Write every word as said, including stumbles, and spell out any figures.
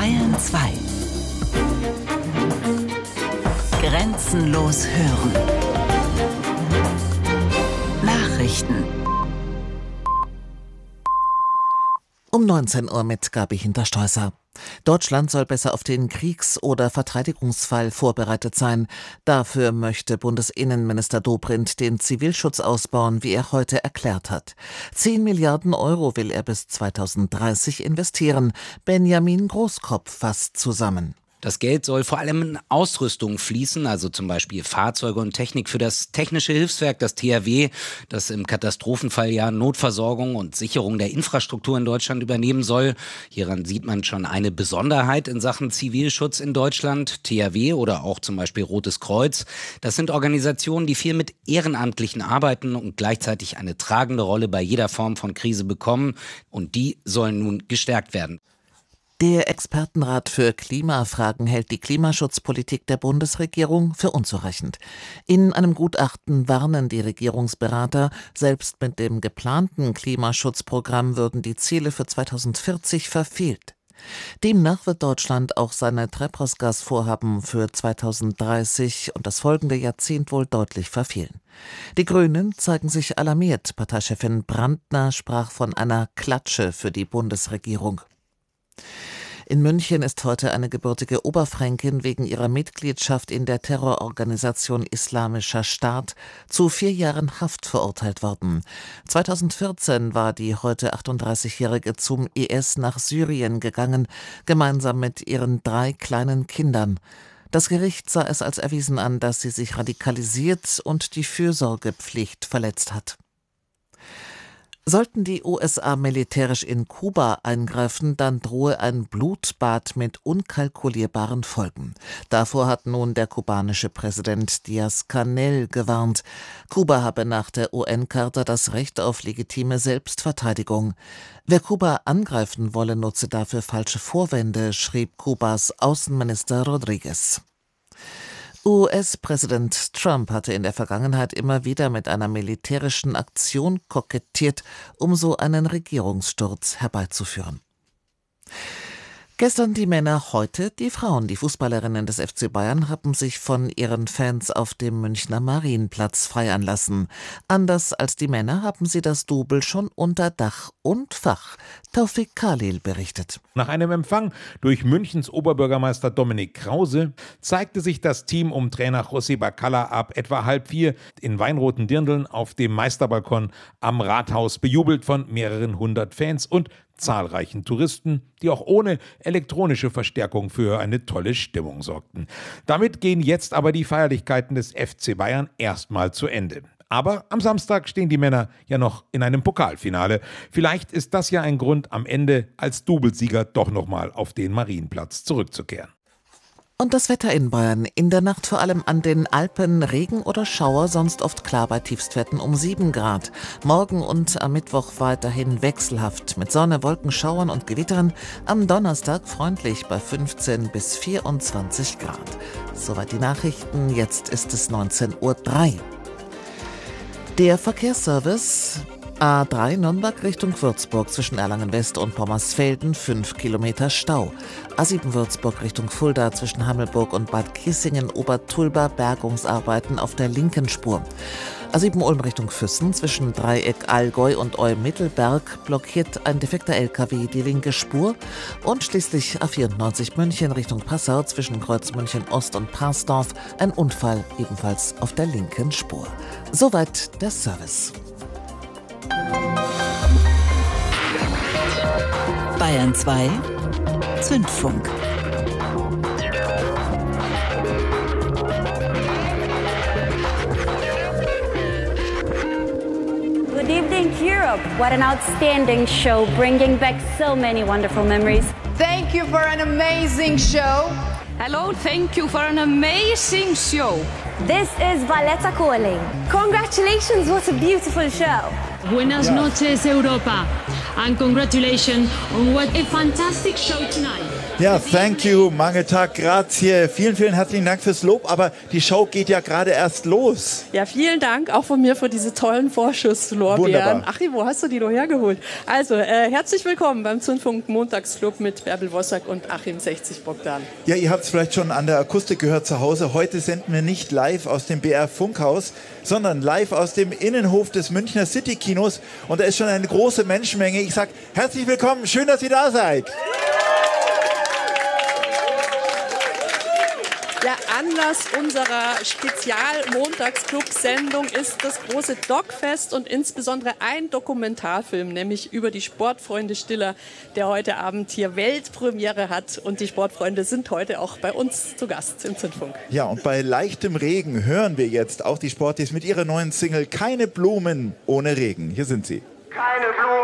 Bayern zwei. Grenzenlos hören. Nachrichten. Um neunzehn Uhr mit Gabi Hinterstoißer. Deutschland soll besser auf den Kriegs- oder Verteidigungsfall vorbereitet sein. Dafür möchte Bundesinnenminister Dobrindt den Zivilschutz ausbauen, wie er heute erklärt hat. Zehn Milliarden Euro will er bis zweitausenddreißig investieren. Benjamin Großkopf fasst zusammen. Das Geld soll vor allem in Ausrüstung fließen, also zum Beispiel Fahrzeuge und Technik für das Technische Hilfswerk, das T H W, das im Katastrophenfall ja Notversorgung und Sicherung der Infrastruktur in Deutschland übernehmen soll. Hieran sieht man schon eine Besonderheit in Sachen Zivilschutz in Deutschland. T H W oder auch zum Beispiel Rotes Kreuz, das sind Organisationen, die viel mit Ehrenamtlichen arbeiten und gleichzeitig eine tragende Rolle bei jeder Form von Krise bekommen. Und die sollen nun gestärkt werden. Der Expertenrat für Klimafragen hält die Klimaschutzpolitik der Bundesregierung für unzureichend. In einem Gutachten warnen die Regierungsberater, selbst mit dem geplanten Klimaschutzprogramm würden die Ziele für zweitausendvierzig verfehlt. Demnach wird Deutschland auch seine Treibhausgasvorhaben für zweitausenddreißig und das folgende Jahrzehnt wohl deutlich verfehlen. Die Grünen zeigen sich alarmiert. Parteichefin Brandner sprach von einer Klatsche für die Bundesregierung. In München ist heute eine gebürtige Oberfränkin wegen ihrer Mitgliedschaft in der Terrororganisation Islamischer Staat zu vier Jahren Haft verurteilt worden. zweitausendvierzehn war die heute achtunddreißigjährige zum I S nach Syrien gegangen, gemeinsam mit ihren drei kleinen Kindern. Das Gericht sah es als erwiesen an, dass sie sich radikalisiert und die Fürsorgepflicht verletzt hat. Sollten die U S A militärisch in Kuba eingreifen, dann drohe ein Blutbad mit unkalkulierbaren Folgen. Davor hat nun der kubanische Präsident Díaz-Canel gewarnt. Kuba habe nach der U N-Charta das Recht auf legitime Selbstverteidigung. Wer Kuba angreifen wolle, nutze dafür falsche Vorwände, schrieb Kubas Außenminister Rodríguez. U S-Präsident Trump hatte in der Vergangenheit immer wieder mit einer militärischen Aktion kokettiert, um so einen Regierungssturz herbeizuführen. Gestern die Männer, heute die Frauen. Die Fußballerinnen des F C Bayern haben sich von ihren Fans auf dem Münchner Marienplatz feiern lassen. Anders als die Männer haben sie das Double schon unter Dach und Fach. Taufik Khalil berichtet. Nach einem Empfang durch Münchens Oberbürgermeister Dominik Krause zeigte sich das Team um Trainer José Bacalla ab etwa halb vier in weinroten Dirndln auf dem Meisterbalkon am Rathaus, bejubelt von mehreren hundert Fans und zahlreichen Touristen, die auch ohne elektronische Verstärkung für eine tolle Stimmung sorgten. Damit gehen jetzt aber die Feierlichkeiten des F C Bayern erstmal zu Ende. Aber am Samstag stehen die Männer ja noch in einem Pokalfinale. Vielleicht ist das ja ein Grund, am Ende als Doublesieger doch nochmal auf den Marienplatz zurückzukehren. Und das Wetter in Bayern. In der Nacht vor allem an den Alpen Regen oder Schauer, sonst oft klar bei Tiefstwerten um sieben Grad. Morgen und am Mittwoch weiterhin wechselhaft mit Sonne, Wolken, Schauern und Gewittern. Am Donnerstag freundlich bei fünfzehn bis vierundzwanzig Grad. Soweit die Nachrichten. Jetzt ist es neunzehn Uhr drei. Der Verkehrsservice A drei Nürnberg Richtung Würzburg zwischen Erlangen-West und Pommersfelden, fünf Kilometer Stau. A sieben Würzburg Richtung Fulda zwischen Hammelburg und Bad Kissingen-Obertulba, Bergungsarbeiten auf der linken Spur. A sieben Ulm Richtung Füssen zwischen Dreieck Allgäu und Olm-Mittelberg blockiert ein defekter L K W die linke Spur. Und schließlich A vierundneunzig München Richtung Passau zwischen Kreuz München Ost und Parsdorf, ein Unfall ebenfalls auf der linken Spur. Soweit der Service. Bayern zwei Zündfunk. Good evening, Europe. What an outstanding show, bringing back so many wonderful memories. Thank you for an amazing show. Hello, thank you for an amazing show. This is Valletta calling. Congratulations, what a beautiful show. Buenas noches, Europa. and congratulations on what a fantastic show tonight. Ja, thank you, mange tak, grazie. Vielen, vielen herzlichen Dank fürs Lob, aber die Show geht ja gerade erst los. Ja, vielen Dank auch von mir für diese tollen Vorschusslorbeeren. Achim, wo hast du die doch hergeholt? Also, äh, herzlich willkommen beim Zündfunk Montagsclub mit Bärbel Wossack und Achim sechzig Bogdan. Ja, ihr habt es vielleicht schon an der Akustik gehört zu Hause. Heute senden wir nicht live aus dem B R Funkhaus, sondern live aus dem Innenhof des Münchner City Kinos. Und da ist schon eine große Menschenmenge. Ich sage herzlich willkommen, schön, dass ihr da seid. Ja, Anlass unserer Spezial-Montagsclub-Sendung ist das große Dogfest und insbesondere ein Dokumentarfilm, nämlich über die Sportfreunde Stiller, der heute Abend hier Weltpremiere hat. Und die Sportfreunde sind heute auch bei uns zu Gast im Zündfunk. Ja, und bei leichtem Regen hören wir jetzt auch die Sportis mit ihrer neuen Single Keine Blumen ohne Regen. Hier sind sie. Keine Blumen